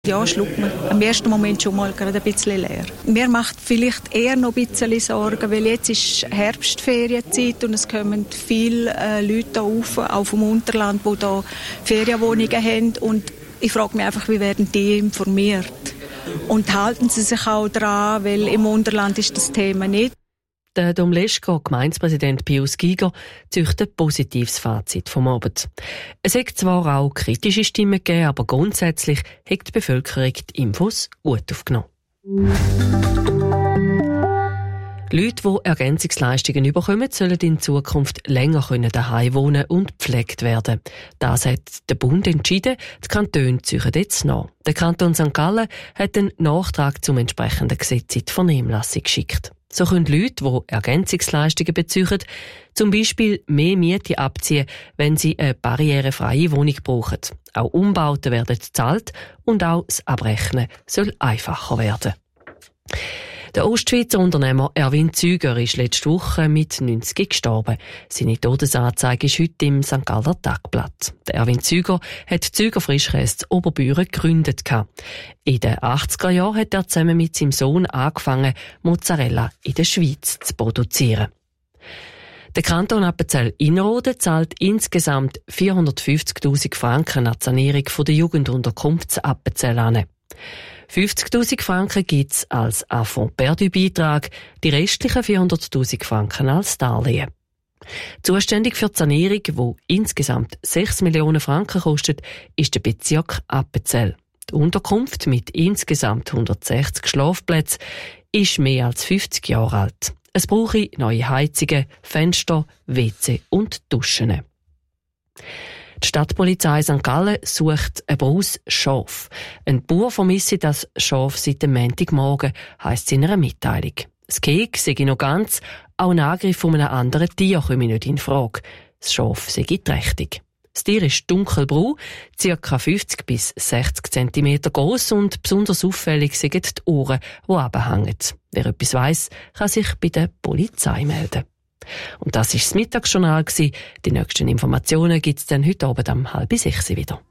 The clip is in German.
Ja, schluckt man im ersten Moment schon mal gerade ein bisschen leer. Mir macht vielleicht eher noch ein bisschen Sorgen, weil jetzt ist Herbstferienzeit und es kommen viele Leute auf, auch vom Unterland, die hier Ferienwohnungen haben. Und ich frage mich einfach, wie werden die informiert? Und halten sie sich auch daran, weil im Unterland ist das Thema nicht. Der Dom Leschko, Gemeindepräsident Pius Giger, zieht ein positives Fazit vom Abend. Es hat zwar auch kritische Stimmen gegeben, aber grundsätzlich hat die Bevölkerung die Infos gut aufgenommen. Leute, die Ergänzungsleistungen bekommen, sollen in Zukunft länger daheim wohnen und gepflegt werden. Das hat der Bund entschieden, die Kantone ziehen jetzt nach. Der Kanton St. Gallen hat einen Nachtrag zum entsprechenden Gesetz in die Vernehmlassung geschickt. So können Leute, die Ergänzungsleistungen beziehen, zum Beispiel mehr Miete abziehen, wenn sie eine barrierefreie Wohnung brauchen. Auch Umbauten werden gezahlt und auch das Abrechnen soll einfacher werden. Der Ostschweizer Unternehmer Erwin Züger ist letzte Woche mit 90 gestorben. Seine Todesanzeige ist heute im St. Galler Tagblatt. Der Erwin Züger hat Züger Frischkäse in Oberbüren gegründet. In den 80er Jahren hat er zusammen mit seinem Sohn angefangen, Mozzarella in der Schweiz zu produzieren. Der Kanton Appenzell-Innerrhoden zahlt insgesamt 450'000 Franken an die Sanierung der Jugendunterkunft Appenzell an. 50'000 Franken gibt es als Affront-Perdu-Beitrag, die restlichen 400'000 Franken als Darlehen. Zuständig für die Sanierung, die insgesamt 6 Millionen Franken kostet, ist der Bezirk Appenzell. Die Unterkunft mit insgesamt 160 Schlafplätzen ist mehr als 50 Jahre alt. Es brauche neue Heizungen, Fenster, WC und Duschen. Die Stadtpolizei St. Gallen sucht ein Braus Schaf. Ein Bauer vermisse das Schaf seit dem Montagmorgen, heisst es in einer Mitteilung. Das Gehege sei noch ganz, auch ein Angriff von einem anderen Tier komme nicht in Frage. Das Schaf sei trächtig. Das Tier ist dunkelbraun, ca. 50 bis 60 cm gross und besonders auffällig sind die Ohren, die runterhängen. Wer etwas weiss, kann sich bei der Polizei melden. Und das war das Mittagsjournal. Die nächsten Informationen gibt es dann heute Abend um 5:30 wieder.